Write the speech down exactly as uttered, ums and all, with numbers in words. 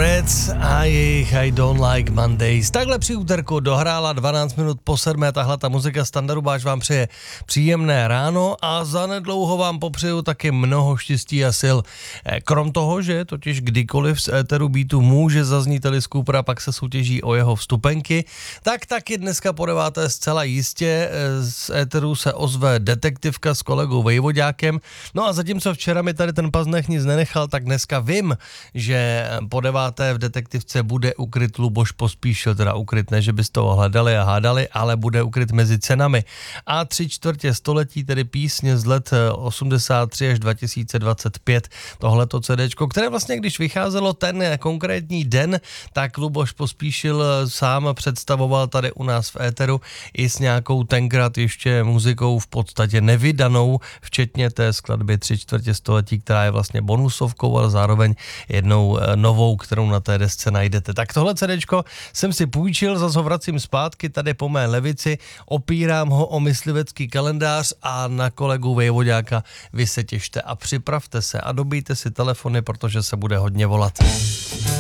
Reds a jejich I Don't Like Mondays. Takhle při úterku dohrála dvanáct minut po sedmé, tahle ta muzika Standardu Báč vám přeje příjemné ráno a zanedlouho vám popřeju taky mnoho štěstí a sil. Krom toho, že totiž kdykoliv z éteru Beatu může zaznít Alice Cooper a pak se soutěží o jeho vstupenky, tak taky dneska po deváté zcela jistě z éteru se ozve detektivka s kolegou Vejvoďákem. No a zatímco včera mi tady ten paznech nic nenechal, tak dneska vím, že po deváté v detektivce bude ukryt Luboš Pospíšil, teda ukryt, ne, že byste ho hledali a hádali, ale bude ukryt mezi cenami. A tři čtvrtě století, tedy písně z let osmdesát tři až dva tisíce dvacet pět, tohleto CDčko, které vlastně, když vycházelo ten konkrétní den, tak Luboš Pospíšil sám představoval tady u nás v éteru i s nějakou tenkrát ještě muzikou v podstatě nevydanou, včetně té skladby tři čtvrtě století, která je vlastně bonusovkou, ale zároveň jednou novou, kterou na té desce najdete. Tak tohle CDčko jsem si půjčil, zase ho vracím zpátky tady po mé levici, opírám ho o myslivecký kalendář a na kolegu Vejvoďáka vy se těšte a připravte se a dobijte si telefony, protože se bude hodně volat.